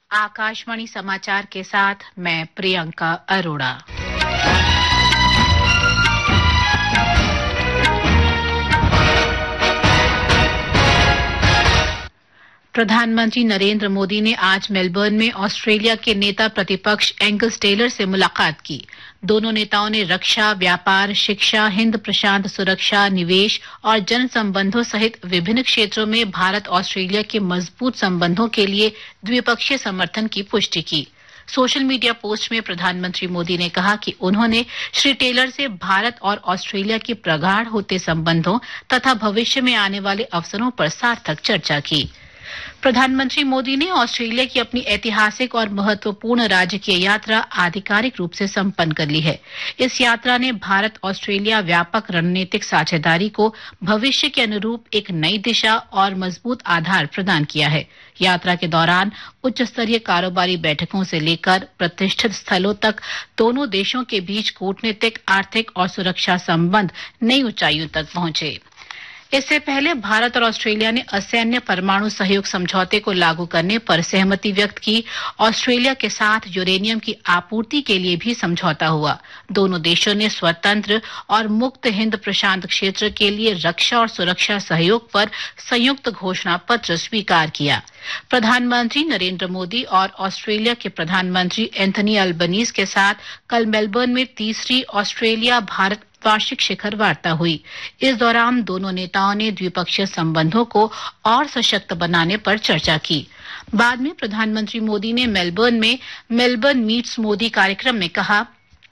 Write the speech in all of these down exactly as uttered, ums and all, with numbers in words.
आकाशवाणी समाचार के साथ मैं प्रियंका अरोड़ा। प्रधानमंत्री नरेंद्र मोदी ने आज मेलबर्न में ऑस्ट्रेलिया के नेता प्रतिपक्ष एंगस टेलर से मुलाकात की। दोनों नेताओं ने रक्षा, व्यापार, शिक्षा, हिंद प्रशांत सुरक्षा, निवेश और जन संबंधों सहित विभिन्न क्षेत्रों में भारत ऑस्ट्रेलिया के मजबूत संबंधों के लिए द्विपक्षीय समर्थन की पुष्टि की। सोशल मीडिया पोस्ट में प्रधानमंत्री मोदी ने कहा कि उन्होंने श्री टेलर से भारत और ऑस्ट्रेलिया के प्रगाढ़ होते संबंधों तथा भविष्य में आने वाले अवसरों पर सार्थक चर्चा की। प्रधानमंत्री मोदी ने ऑस्ट्रेलिया की अपनी ऐतिहासिक और महत्वपूर्ण राजकीय यात्रा आधिकारिक रूप से संपन्न कर ली है। इस यात्रा ने भारत ऑस्ट्रेलिया व्यापक रणनीतिक साझेदारी को भविष्य के अनुरूप एक नई दिशा और मजबूत आधार प्रदान किया है। यात्रा के दौरान उच्च स्तरीय कारोबारी बैठकों से लेकर प्रतिष्ठित स्थलों तक दोनों देशों के बीच कूटनीतिक, आर्थिक और सुरक्षा संबंध नई ऊंचाइयों तक पहुंचे। इससे पहले भारत और ऑस्ट्रेलिया ने असैन्य परमाणु सहयोग समझौते को लागू करने पर सहमति व्यक्त की। ऑस्ट्रेलिया के साथ यूरेनियम की आपूर्ति के लिए भी समझौता हुआ। दोनों देशों ने स्वतंत्र और मुक्त हिंद प्रशांत क्षेत्र के लिए रक्षा और सुरक्षा सहयोग पर संयुक्त घोषणा पत्र स्वीकार किया। प्रधानमंत्री नरेंद्र मोदी और ऑस्ट्रेलिया के प्रधानमंत्री एंथनी अल्बनीज के साथ कल मेलबर्न में तीसरी ऑस्ट्रेलिया भारत वार्षिक शिखर वार्ता हुई। इस दौरान दोनों नेताओं ने द्विपक्षीय संबंधों को और सशक्त बनाने पर चर्चा की। बाद में प्रधानमंत्री मोदी ने मेलबर्न में मेलबर्न मीट्स मोदी कार्यक्रम में कहा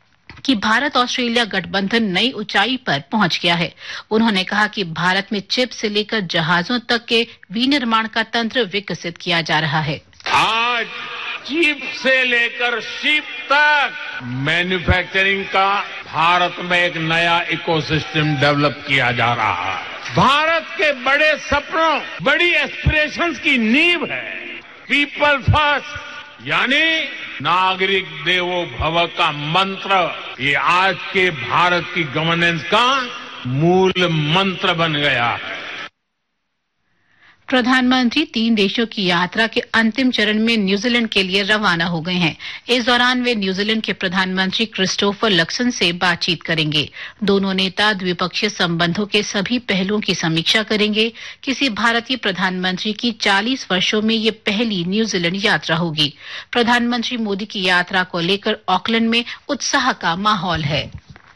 कि भारत ऑस्ट्रेलिया गठबंधन नई ऊंचाई पर पहुंच गया है। उन्होंने कहा कि भारत में चिप से लेकर जहाजों तक के विनिर्माण का तंत्र विकसित किया जा रहा है। आज चिप से लेकर शिप तक मैन्युफैक्चरिंग का भारत में एक नया इकोसिस्टम डेवलप किया जा रहा है। भारत के बड़े सपनों, बड़ी एस्पिरेशंस की नींव है पीपल फर्स्ट, यानी नागरिक देवो भव का मंत्र। ये आज के भारत की गवर्नेंस का मूल मंत्र बन गया है। प्रधानमंत्री तीन देशों की यात्रा के अंतिम चरण में न्यूजीलैंड के लिए रवाना हो गए हैं। इस दौरान वे न्यूजीलैंड के प्रधानमंत्री क्रिस्टोफर लक्सन से बातचीत करेंगे। दोनों नेता द्विपक्षीय संबंधों के सभी पहलुओं की समीक्षा करेंगे। किसी भारतीय प्रधानमंत्री की चालीस वर्षों में ये पहली न्यूजीलैंड यात्रा होगी। प्रधानमंत्री मोदी की यात्रा को लेकर ऑकलैंड में उत्साह का माहौल है।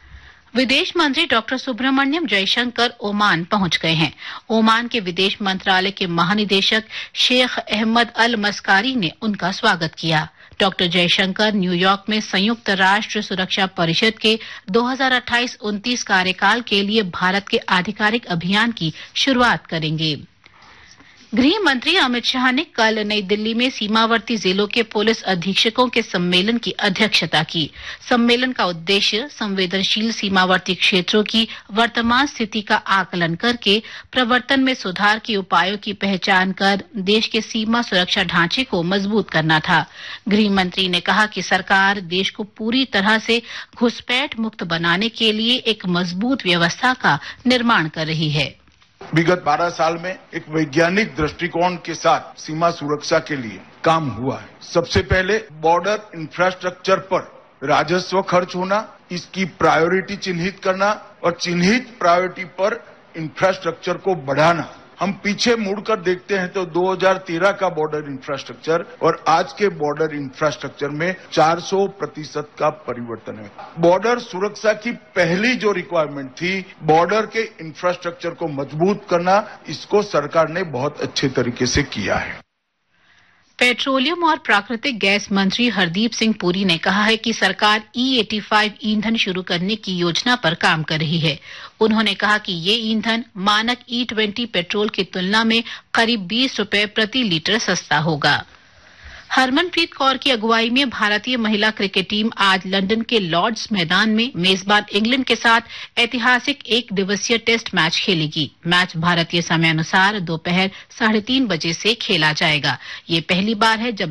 विदेश मंत्री डॉक्टर सुब्रमण्यम जयशंकर ओमान पहुंच गए हैं। ओमान के विदेश मंत्रालय के महानिदेशक शेख अहमद अल मस्कारी ने उनका स्वागत किया। डॉक्टर जयशंकर न्यूयॉर्क में संयुक्त राष्ट्र सुरक्षा परिषद के दो हज़ार अट्ठाईस उनतीस कार्यकाल के लिए भारत के आधिकारिक अभियान की शुरुआत करेंगे। गृह मंत्री अमित शाह ने कल नई दिल्ली में सीमावर्ती जिलों के पुलिस अधीक्षकों के सम्मेलन की अध्यक्षता की। सम्मेलन का उद्देश्य संवेदनशील सीमावर्ती क्षेत्रों की वर्तमान स्थिति का आकलन करके प्रवर्तन में सुधार के उपायों की पहचान कर देश के सीमा सुरक्षा ढांचे को मजबूत करना था। गृह मंत्री ने कहा कि सरकार देश को पूरी तरह से घुसपैठ मुक्त बनाने के लिए एक मजबूत व्यवस्था का निर्माण कर रही है। विगत बारह साल में एक वैज्ञानिक दृष्टिकोण के साथ सीमा सुरक्षा के लिए काम हुआ है। सबसे पहले बॉर्डर इंफ्रास्ट्रक्चर पर राजस्व खर्च होना, इसकी प्रायोरिटी चिन्हित करना और चिन्हित प्रायोरिटी पर इंफ्रास्ट्रक्चर को बढ़ाना। हम पीछे मुड़कर देखते हैं तो दो हज़ार तेरह का बॉर्डर इंफ्रास्ट्रक्चर और आज के बॉर्डर इंफ्रास्ट्रक्चर में चार सौ प्रतिशत का परिवर्तन है। बॉर्डर सुरक्षा की पहली जो रिक्वायरमेंट थी, बॉर्डर के इंफ्रास्ट्रक्चर को मजबूत करना, इसको सरकार ने बहुत अच्छे तरीके से किया है। पेट्रोलियम और प्राकृतिक गैस मंत्री हरदीप सिंह पुरी ने कहा है कि सरकार ई पचासी ईंधन शुरू करने की योजना पर काम कर रही है। उन्होंने कहा कि ये ईंधन मानक ई बीस पेट्रोल की तुलना में करीब बीस रुपए प्रति लीटर सस्ता होगा। हरमनप्रीत कौर की अगुवाई में भारतीय महिला क्रिकेट टीम आज लंदन के लॉर्ड्स मैदान में मेजबान इंग्लैंड के साथ ऐतिहासिक एक दिवसीय टेस्ट मैच खेलेगी। मैच भारतीय समयानुसार दोपहर साढ़े तीन बजे से खेला जाएगा। ये पहली बार है जब